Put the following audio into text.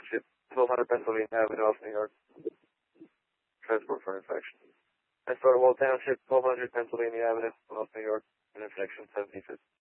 Township, 1200 Pennsylvania Avenue, New York. Transport for infection. Wall Township, 1200 Pennsylvania Avenue, New York. An infection, 75th.